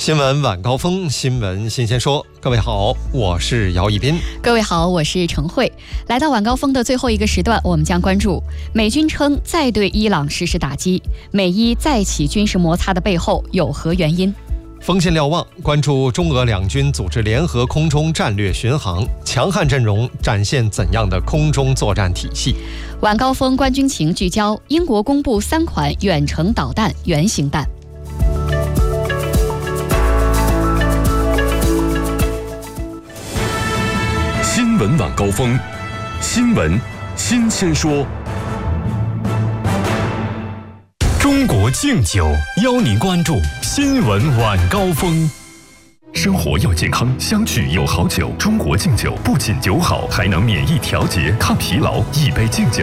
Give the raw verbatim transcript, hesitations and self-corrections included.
新闻晚高峰，新闻新鲜说。各位好，我是姚一斌。 各位好，我是程慧。来到晚高峰的最后一个时段，我们将关注美军称再对伊朗实施打击，美伊再起军事摩擦的背后有何原因？ 锋线瞭望，关注中俄两军组织联合空中战略巡航，强悍阵容展现怎样的空中作战体系？ 晚高峰观军情聚焦，英国公布三款远程导弹原型弹。 新闻晚高峰，新闻新鲜说。中国敬酒邀您关注新闻晚高峰。生活要健康，相聚有好酒。中国敬酒不仅酒好，还能免疫调节、抗疲劳。一杯敬酒